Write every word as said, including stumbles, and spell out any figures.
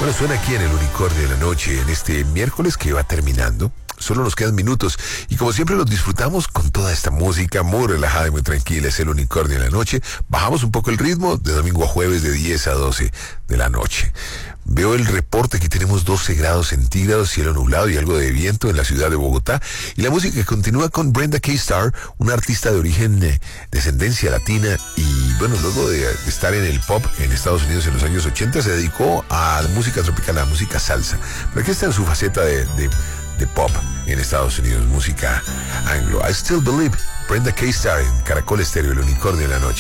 Bueno, suena aquí en el Unicornio de la Noche, en este miércoles que va terminando. Solo nos quedan minutos y como siempre los disfrutamos con toda esta música muy relajada y muy tranquila. Es el Unicornio de la Noche. Bajamos un poco el ritmo de domingo a jueves de diez a doce de la noche. Veo el reporte que tenemos doce grados centígrados, cielo nublado y algo de viento en la ciudad de Bogotá. Y la música continúa con Brenda K. Starr, una artista de origen eh, descendencia latina y bueno, luego de, de estar en el pop en Estados Unidos en los años ochenta, se dedicó a la música tropical, a la música salsa. Pero aquí está en su faceta de, de, de pop en Estados Unidos, música anglo. I Still Believe, Brenda K. Starr en Caracol Estéreo, el Unicornio de la Noche.